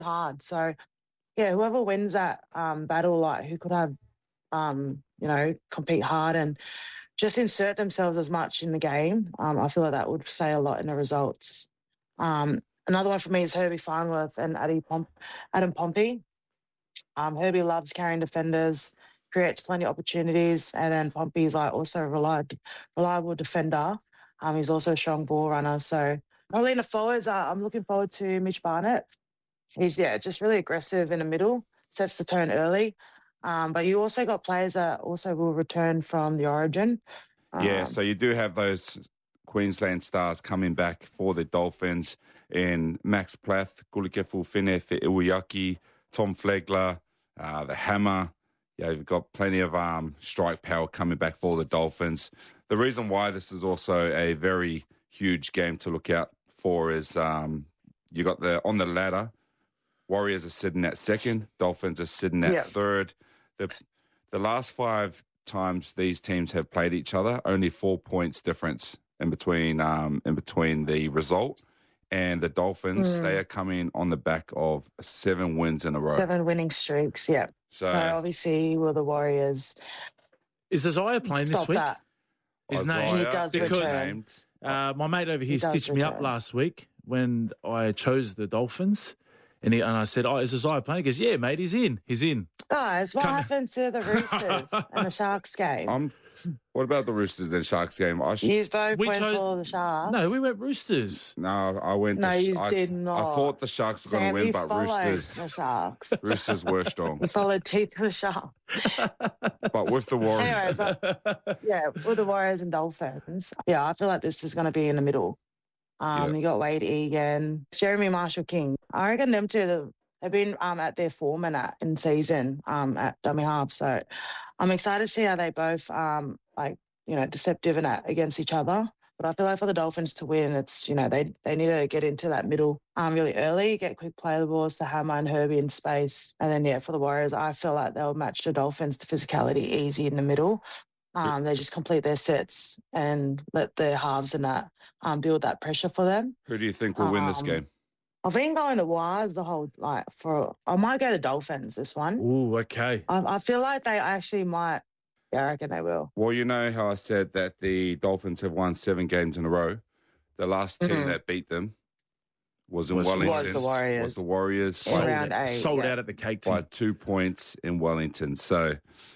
hard. So, yeah, whoever wins that battle, like who could have, compete hard and just insert themselves as much in the game. I feel like that would say a lot in the results. Another one for me is Herbie Farnworth and Adam Pompey. Herbie loves carrying defenders, creates plenty of opportunities, and then Pompey's like also a reliable defender. He's also a strong ball runner. So probably in the forwards, I'm looking forward to Mitch Barnett. He's just really aggressive in the middle, sets the tone early. But you also got players that also will return from the Origin. So you do have those Queensland stars coming back for the Dolphins in Max Plath, Gulikefu Finef, Iwayaki, Tom Flegler, the Hammer. Yeah, you've got plenty of strike power coming back for the Dolphins. The reason why this is also a very huge game to look out for is you got on the ladder, Warriors are sitting at second, Dolphins are sitting at third. The last 5 times these teams have played each other, only 4 points difference in between the result. And the Dolphins, they are coming on the back of 7 wins in a row. 7 winning streaks, yeah. So obviously, will the Warriors... Is Isaiah playing this week? That. His name. He does return. My mate over here stitched me up last week when I chose the Dolphins. And I said, is Isaiah playing? He goes, yeah, mate, he's in. Guys, what happened to the Roosters and the Sharks game? What about the Roosters and Sharks game? You both went for the Sharks. No, we went Roosters. No, I went... No, you did not. I thought the Sharks were going to win, but the Sharks. Roosters were strong. You followed teeth of the Sharks. But with the Warriors... Anyways, with the Warriors and Dolphins, I feel like this is going to be in the middle. You got Wade Egan, Jeremy Marshall-King. I reckon them two, they've been at their form in season at dummy half. So I'm excited to see how they both deceptive and against each other. But I feel like for the Dolphins to win, it's they need to get into that middle really early, get quick play balls to Hammer and Herbie in space, and then for the Warriors, I feel like they'll match the Dolphins to physicality easy in the middle. They just complete their sets and let their halves and that build that pressure for them. Who do you think will win this game? I've been going to Wires the whole, I might go to Dolphins this one. Ooh, okay. I feel like they actually might. Yeah, I reckon they will. Well, you know how I said that the Dolphins have won 7 games in a row. The last team that beat them was Wellington. Was the Warriors. Was the Warriors. Round 8. Sold out at the cake by 2 points in Wellington. So